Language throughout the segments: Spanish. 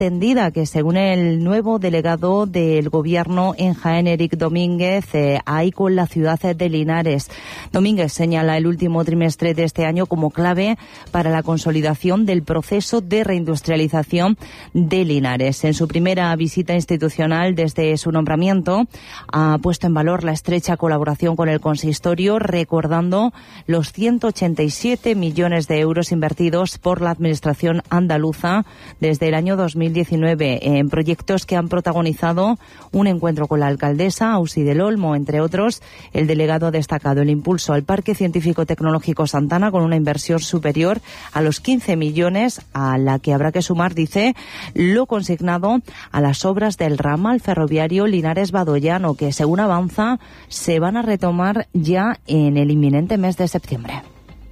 tendida que, según el nuevo delegado del Gobierno en Jaén, Eric Domínguez, hay con la ciudad de Linares. Domínguez señala el último trimestre de este año como clave para la consolidación del proceso de reindustrialización de Linares. En su primera visita institucional desde su nombramiento, ha puesto en valor la estrecha colaboración con el consistorio, recordando los 187 millones de euros invertidos por la Administración andaluza desde el año 2019 en proyectos que han protagonizado un encuentro con la alcaldesa, Ausi del Olmo, entre otros. El delegado ha destacado el impulso al Parque Científico Tecnológico Santana con una inversión superior a los 15 millones, a la que habrá que sumar, dice, lo consignado a las obras del ramal ferroviario Linares-Badoyano, que según avanza se van a retomar ya en el inminente mes de septiembre.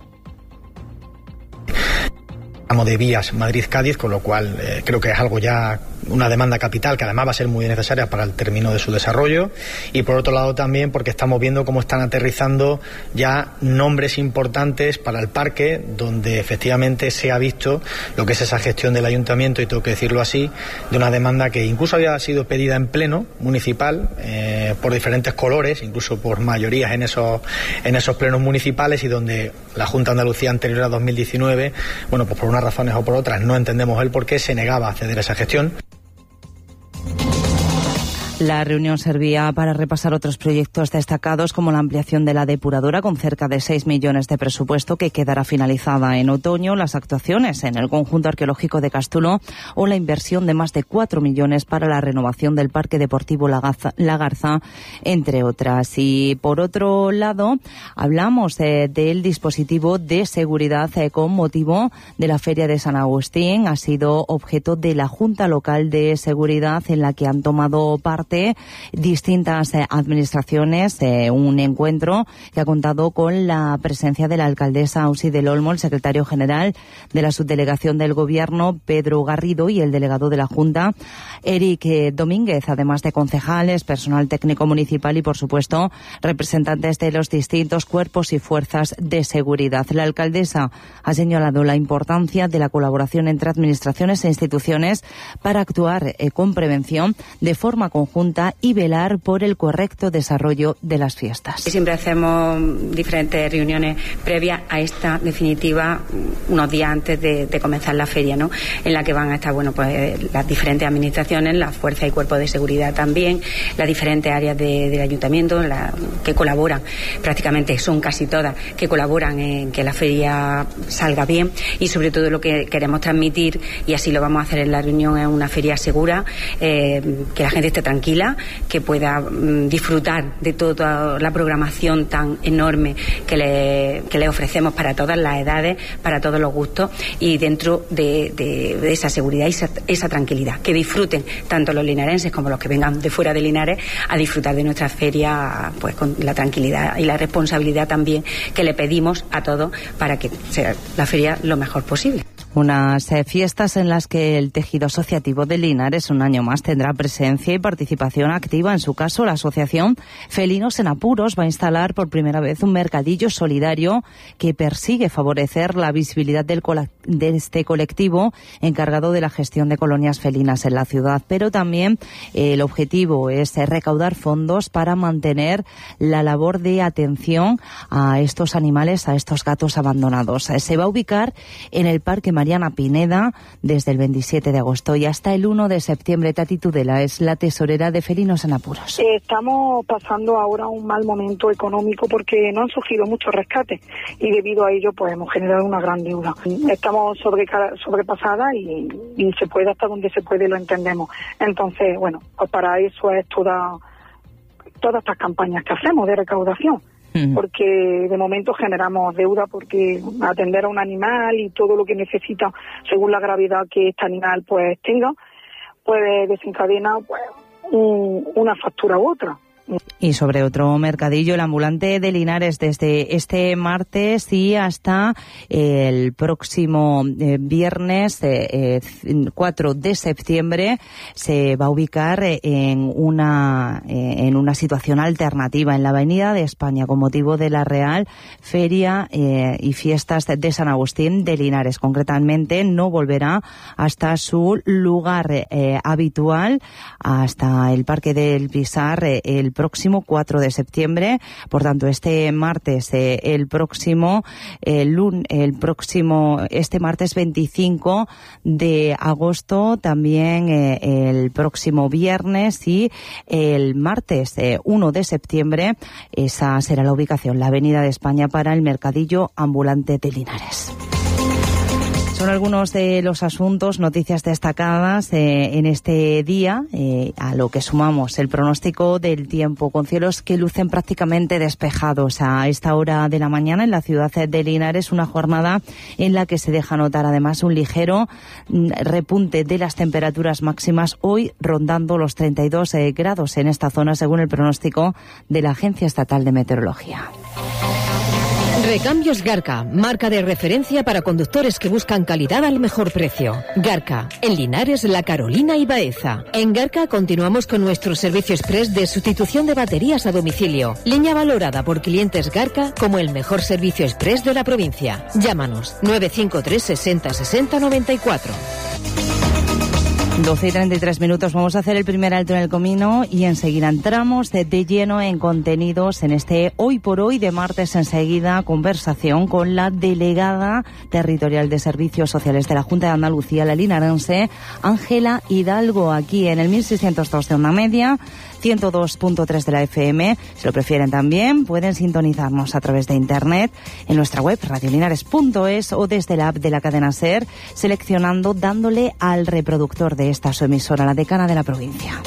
De vías Madrid-Cádiz, con lo cual creo que es algo ya, una demanda capital que además va a ser muy necesaria para el término de su desarrollo, y por otro lado también porque estamos viendo cómo están aterrizando ya nombres importantes para el parque, donde efectivamente se ha visto lo que es esa gestión del ayuntamiento, y tengo que decirlo así, de una demanda que incluso había sido pedida en pleno municipal por diferentes colores, incluso por mayorías en esos plenos municipales, y donde la Junta de Andalucía anterior a 2019, bueno, pues por unas razones o por otras, no entendemos el por qué se negaba a ceder a esa gestión. La reunión servía para repasar otros proyectos destacados, como la ampliación de la depuradora con cerca de 6 millones de presupuesto, que quedará finalizada en otoño, las actuaciones en el conjunto arqueológico de Castulo o la inversión de más de 4 millones para la renovación del Parque Deportivo La Garza, entre otras. Y por otro lado, hablamos del dispositivo de seguridad con motivo de la Feria de San Agustín. Ha sido objeto de la Junta Local de Seguridad, en la que han tomado parte distintas administraciones, un encuentro que ha contado con la presencia de la alcaldesa Ausi del Olmo, el secretario general de la subdelegación del Gobierno, Pedro Garrido, y el delegado de la Junta, Eric Domínguez, además de concejales, personal técnico municipal y, por supuesto, representantes de los distintos cuerpos y fuerzas de seguridad. La alcaldesa ha señalado la importancia de la colaboración entre administraciones e instituciones para actuar con prevención de forma conjunta y velar por el correcto desarrollo de las fiestas. Siempre hacemos diferentes reuniones previas a esta definitiva, unos días antes de comenzar la feria, ¿no? En la que van a estar, bueno, pues las diferentes administraciones, las fuerzas y cuerpos de seguridad también, las diferentes áreas del ayuntamiento que colaboran, prácticamente son casi todas, que colaboran en que la feria salga bien, y sobre todo lo que queremos transmitir, y así lo vamos a hacer en la reunión, es una feria segura, que la gente esté tranquila, que pueda disfrutar de toda la programación tan enorme que le ofrecemos para todas las edades, para todos los gustos, y dentro de esa seguridad y esa tranquilidad, que disfruten tanto los linarenses como los que vengan de fuera de Linares a disfrutar de nuestra feria, pues con la tranquilidad y la responsabilidad también que le pedimos a todos para que sea la feria lo mejor posible. Unas fiestas en las que el tejido asociativo de Linares un año más tendrá presencia y participación activa. En su caso, la asociación Felinos en Apuros va a instalar por primera vez un mercadillo solidario que persigue favorecer la visibilidad de este colectivo encargado de la gestión de colonias felinas en la ciudad. Pero también el objetivo es recaudar fondos para mantener la labor de atención a estos animales, a estos gatos abandonados. Se va a ubicar en el Parque Mariana Pineda desde el 27 de agosto y hasta el 1 de septiembre. Tati Tudela es la tesorera de Felinos en Apuros. Estamos pasando ahora un mal momento económico porque no han surgido muchos rescates y debido a ello pues hemos generado una gran deuda. Estamos sobrepasadas y se puede, hasta donde se puede, lo entendemos. Entonces, bueno, pues para eso es todas estas campañas que hacemos de recaudación. Porque de momento generamos deuda, porque atender a un animal y todo lo que necesita según la gravedad que este animal pues tenga, puede desencadenar pues una factura u otra. Y sobre otro mercadillo, el ambulante de Linares, desde este martes y hasta el próximo viernes 4 de septiembre se va a ubicar en una situación alternativa en la Avenida de España con motivo de la Real Feria y Fiestas de San Agustín de Linares. Concretamente, no volverá hasta su lugar habitual, hasta el Parque del Pisar, el próximo 4 de septiembre. Por tanto, este martes, este martes 25 de agosto, también el próximo viernes y el martes 1 de septiembre, esa será la ubicación, la Avenida de España para el mercadillo ambulante de Linares. Son algunos de los asuntos, noticias destacadas en este día, a lo que sumamos el pronóstico del tiempo, con cielos que lucen prácticamente despejados a esta hora de la mañana en la ciudad de Linares, una jornada en la que se deja notar además un ligero repunte de las temperaturas máximas, hoy rondando los 32 grados en esta zona, según el pronóstico de la Agencia Estatal de Meteorología. Recambios Garca, marca de referencia para conductores que buscan calidad al mejor precio. Garca, en Linares, La Carolina y Baeza. En Garca continuamos con nuestro servicio express de sustitución de baterías a domicilio. Línea valorada por clientes Garca como el mejor servicio express de la provincia. Llámanos 953 60 60 94. 12:33, vamos a hacer el primer alto en el camino y enseguida entramos de lleno en contenidos en este Hoy por Hoy de martes. Enseguida conversación con la delegada territorial de Servicios Sociales de la Junta de Andalucía, la linarense Ángela Hidalgo, aquí en el 1602 de onda media, 102.3 de la FM. Si lo prefieren también pueden sintonizarnos a través de internet en nuestra web radiolinares.es o desde la app de la cadena SER, seleccionando, dándole al reproductor de esta su emisora, la decana de la provincia.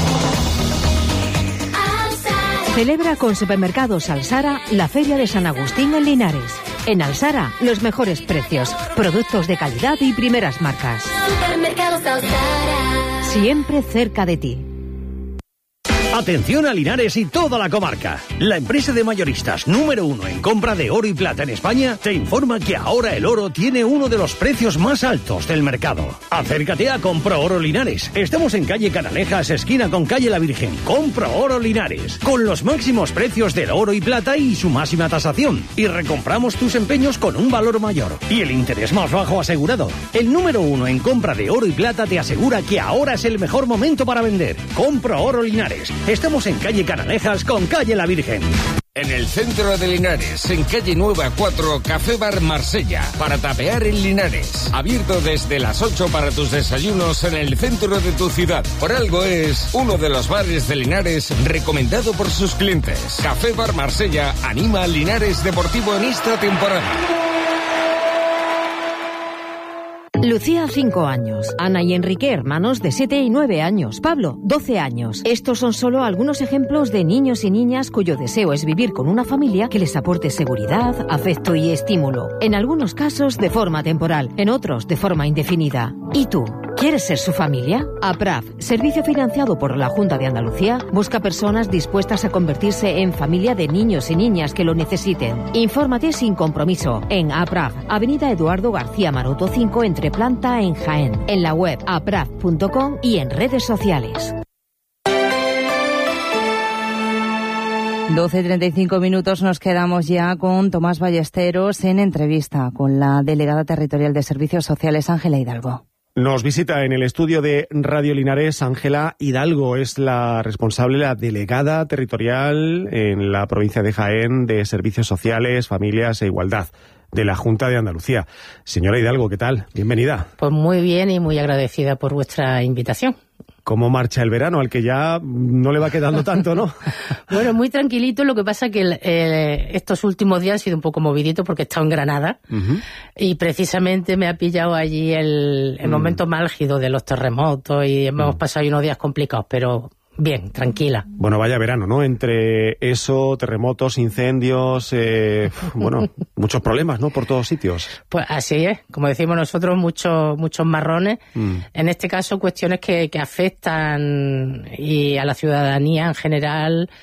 Celebra con Supermercados Alsara la Feria de San Agustín en Linares. En Alsara, los mejores precios, productos de calidad y primeras marcas. Supermercados Alsara. Siempre cerca de ti. Atención a Linares y toda la comarca. La empresa de mayoristas número 1 en compra de oro y plata en España te informa que ahora el oro tiene uno de los precios más altos del mercado. Acércate a Compro Oro Linares. Estamos en calle Canalejas, esquina con calle La Virgen. Compro Oro Linares, con los máximos precios del oro y plata y su máxima tasación. Y recompramos tus empeños con un valor mayor y el interés más bajo asegurado. El número 1 en compra de oro y plata te asegura que ahora es el mejor momento para vender. Compro Oro Linares. Estamos en calle Canalejas con calle La Virgen. En el centro de Linares, en calle Nueva 4, Café Bar Marsella, para tapear en Linares. Abierto desde las 8 para tus desayunos en el centro de tu ciudad. Por algo es uno de los bares de Linares recomendado por sus clientes. Café Bar Marsella anima al Linares Deportivo en esta temporada. Lucía, 5 años. Ana y Enrique, hermanos de 7 y 9 años. Pablo, 12 años. Estos son solo algunos ejemplos de niños y niñas cuyo deseo es vivir con una familia que les aporte seguridad, afecto y estímulo. En algunos casos de forma temporal, en otros de forma indefinida. ¿Y tú? ¿Quieres ser su familia? APRAF, servicio financiado por la Junta de Andalucía, busca personas dispuestas a convertirse en familia de niños y niñas que lo necesiten. Infórmate sin compromiso en APRAF, Avenida Eduardo García Maroto 5, entre planta en Jaén, en la web apraf.com y en redes sociales. 12:35, nos quedamos ya con Tomás Ballesteros en entrevista con la delegada territorial de Servicios Sociales, Ángela Hidalgo. Nos visita en el estudio de Radio Linares Ángela Hidalgo, es la responsable, la delegada territorial en la provincia de Jaén de Servicios Sociales, Familias e Igualdad de la Junta de Andalucía. Señora Hidalgo, ¿qué tal? Bienvenida. Pues muy bien y muy agradecida por vuestra invitación. ¿Cómo marcha el verano? Al que ya no le va quedando tanto, ¿no? Bueno, muy tranquilito. Lo que pasa es que estos últimos días han sido un poco movidito porque he estado en Granada y precisamente me ha pillado allí el momento más álgido de los terremotos y hemos pasado unos días complicados, pero bien, tranquila. Bueno, vaya verano, ¿no? Entre eso, terremotos, incendios, bueno, muchos problemas, ¿no? Por todos sitios. Pues así es, como decimos nosotros, muchos marrones. En este caso, cuestiones que afectan y a la ciudadanía en general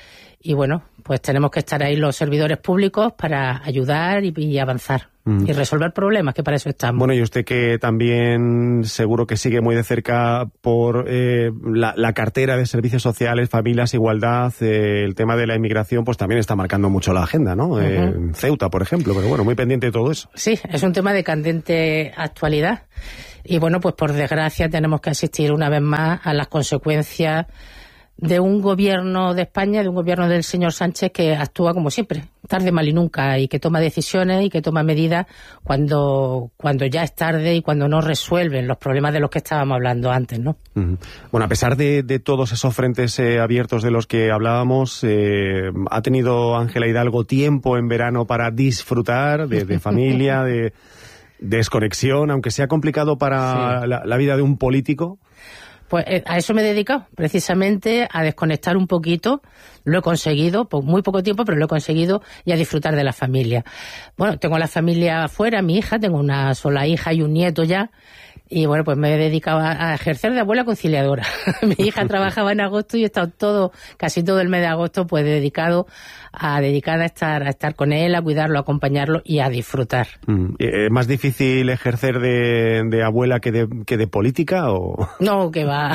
y bueno, pues tenemos que estar ahí los servidores públicos para ayudar y avanzar y resolver problemas, que para eso estamos. Bueno, y usted que también seguro que sigue muy de cerca por la cartera de servicios sociales, familias, igualdad, el tema de la inmigración, pues también está marcando mucho la agenda, ¿no? En Ceuta, por ejemplo, pero bueno, muy pendiente de todo eso. Sí, es un tema de candente actualidad y bueno, pues por desgracia tenemos que asistir una vez más a las consecuencias de un gobierno de España, de un gobierno del señor Sánchez que actúa como siempre, tarde, mal y nunca, y que toma decisiones y que toma medidas cuando ya es tarde y cuando no resuelven los problemas de los que estábamos hablando antes, ¿no? Bueno, a pesar de todos esos frentes abiertos de los que hablábamos, ¿ha tenido Ángela Hidalgo tiempo en verano para disfrutar de familia, de desconexión, aunque sea complicado para la vida de un político? Pues a eso me he dedicado, precisamente a desconectar un poquito. Lo he conseguido, por muy poco tiempo, pero lo he conseguido, y a disfrutar de la familia. Bueno, tengo la familia afuera, mi hija, tengo una sola hija y un nieto ya, y bueno, pues me he dedicado a ejercer de abuela conciliadora. Mi hija trabajaba en agosto y he estado casi todo el mes de agosto pues dedicada a estar con él, a cuidarlo, a acompañarlo y a disfrutar. ¿Es más difícil ejercer de abuela que de política o...? No, que va.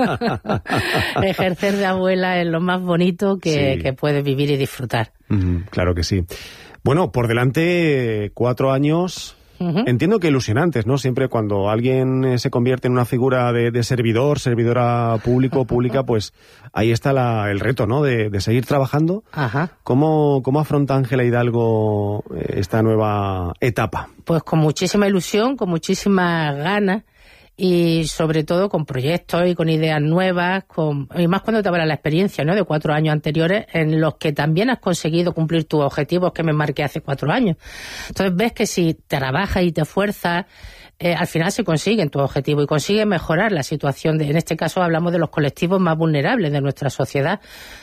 Ejercer de abuela es lo más bonito que puedes vivir y disfrutar. Claro que sí. Bueno, por delante 4 años... Entiendo que ilusionantes, ¿no? Siempre cuando alguien se convierte en una figura de servidora pública, pues ahí está el reto, ¿no? De seguir trabajando. Ajá. ¿Cómo afronta Ángela Hidalgo esta nueva etapa? Pues con muchísima ilusión, con muchísimas ganas, y sobre todo con proyectos y con ideas nuevas, y más cuando te habla la experiencia, ¿no?, de 4 años anteriores en los que también has conseguido cumplir tus objetivos que me marqué hace 4 años. Entonces ves que si trabajas y te esfuerzas, al final se consiguen tus objetivos y consigues mejorar la situación. En este caso hablamos de los colectivos más vulnerables de nuestra sociedad.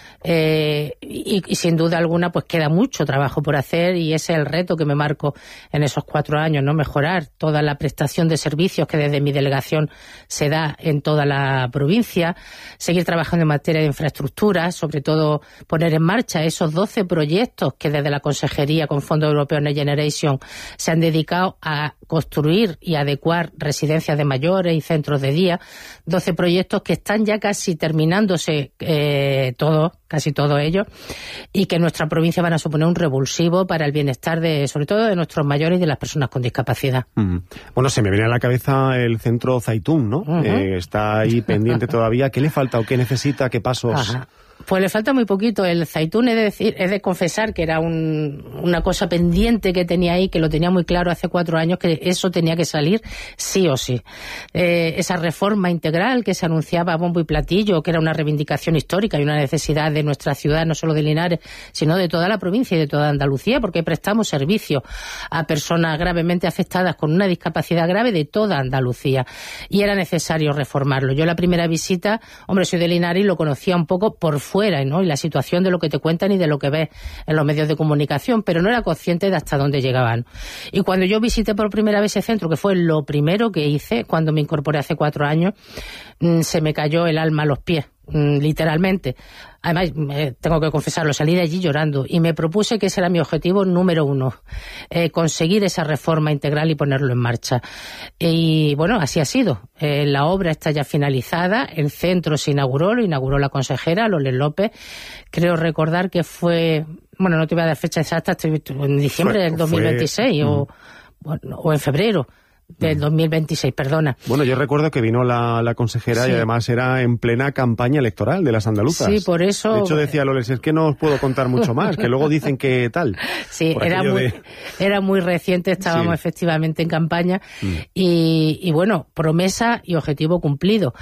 Y sin duda alguna pues queda mucho trabajo por hacer, y ese es el reto que me marco en esos 4 años, ¿no? Mejorar toda la prestación de servicios que desde mi delegación se da en toda la provincia, seguir trabajando en materia de infraestructura, sobre todo poner en marcha esos 12 proyectos que desde la Consejería con Fondos Europeos Next Generation se han dedicado a construir y adecuar residencias de mayores y centros de día. 12 proyectos que están ya casi terminándose casi todos ellos, y que en nuestra provincia van a suponer un revulsivo para el bienestar sobre todo de nuestros mayores y de las personas con discapacidad. Bueno, se me viene a la cabeza el centro Zaitún, ¿no? Está ahí pendiente todavía. ¿Qué le falta o qué necesita? ¿Qué pasos? Ajá. Pues le falta muy poquito. El Zaitún, he de confesar que era una cosa pendiente que tenía ahí, que lo tenía muy claro hace 4 años, que eso tenía que salir sí o sí. Esa reforma integral que se anunciaba a bombo y platillo, que era una reivindicación histórica y una necesidad de nuestra ciudad, no solo de Linares, sino de toda la provincia y de toda Andalucía, porque prestamos servicio a personas gravemente afectadas con una discapacidad grave de toda Andalucía, y era necesario reformarlo. Yo la primera visita, soy de Linares y lo conocía un poco por fuera, ¿no? Y la situación de lo que te cuentan y de lo que ves en los medios de comunicación, pero no era consciente de hasta dónde llegaban. Y cuando yo visité por primera vez ese centro, que fue lo primero que hice cuando me incorporé hace 4 años, se me cayó el alma a los pies, literalmente. Además, tengo que confesarlo, salí de allí llorando y me propuse que ese era mi objetivo número 1, conseguir esa reforma integral y ponerlo en marcha. Y bueno, así ha sido. La obra está ya finalizada, el centro se inauguró, lo inauguró la consejera Loles López. Creo recordar que fue, no te voy a dar fecha exacta, en diciembre del 2026 o en febrero del 2026, perdona. Bueno, yo recuerdo que vino la consejera, sí, y además era en plena campaña electoral de las andaluzas. Sí, por eso... De hecho decía Loles, es que no os puedo contar mucho más, que luego dicen que tal. Sí, era muy reciente, estábamos efectivamente en campaña y bueno, promesa y objetivo cumplido.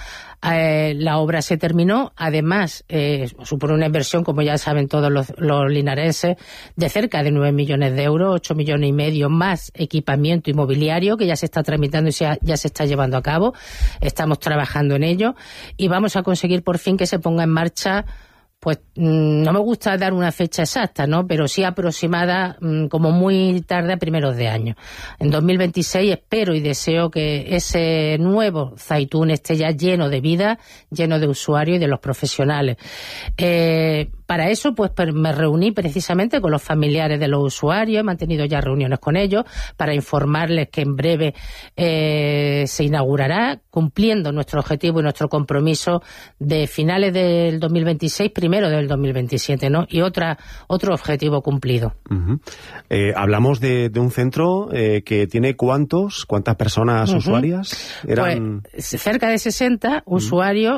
La obra se terminó, además supone una inversión, como ya saben todos los linarenses, de cerca de 9 millones de euros, 8 millones y medio más equipamiento inmobiliario que ya se está tramitando y ya se está llevando a cabo. Estamos trabajando en ello y vamos a conseguir por fin que se ponga en marcha. Pues no me gusta dar una fecha exacta, ¿no? Pero sí aproximada, como muy tarde, a primeros de año. En 2026 espero y deseo que ese nuevo Zaitún esté ya lleno de vida, lleno de usuarios y de los profesionales. Para eso, pues me reuní precisamente con los familiares de los usuarios, he mantenido ya reuniones con ellos para informarles que en breve se inaugurará, cumpliendo nuestro objetivo y nuestro compromiso de finales del 2026, primero del 2027, ¿no? Y otro objetivo cumplido. Hablamos de un centro que tiene ¿cuántas personas usuarias? Pues cerca de 60 usuarios